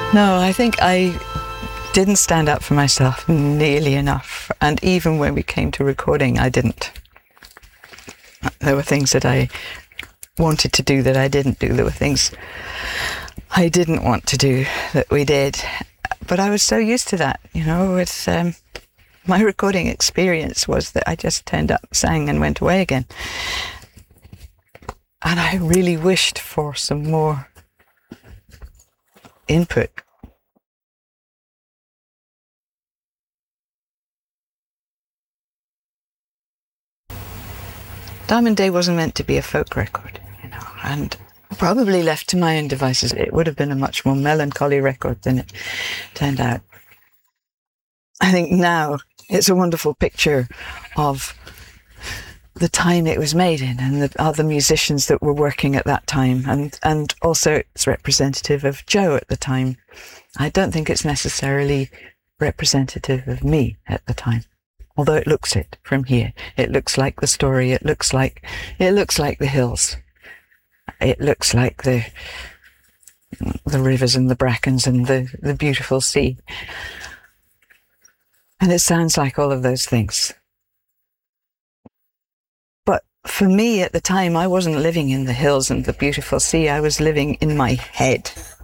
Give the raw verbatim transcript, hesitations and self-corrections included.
No, I think I didn't stand up for myself nearly enough. And even when we came to recording, I didn't. There were things that I wanted to do that I didn't do. There were things I didn't want to do that we did. But I was so used to that, you know, with um, my recording experience was that I just turned up, sang and went away again. And I really wished for some more input. Diamond Day wasn't meant to be a folk record, you know, and probably left to my own devices, it would have been a much more melancholy record than it turned out. I think now it's a wonderful picture of the time it was made in and the other musicians that were working at that time, and, and also it's representative of Joe at the time. I don't think it's necessarily representative of me at the time. Although it looks it from here. It looks like the story. It looks like, it looks like the hills. It looks like the, the rivers and the brackens and the, the beautiful sea. And it sounds like all of those things. But for me at the time, I wasn't living in the hills and the beautiful sea. I was living in my head.